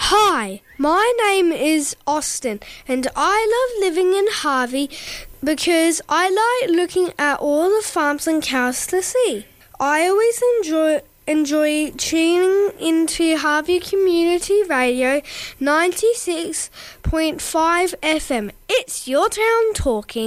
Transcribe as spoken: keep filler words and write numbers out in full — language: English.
Hi, my name is Austin and I love living in Harvey because I like looking at all the farms and cows to see. I always enjoy enjoy tuning into Harvey Community Radio ninety-six point five F M. It's your town talking.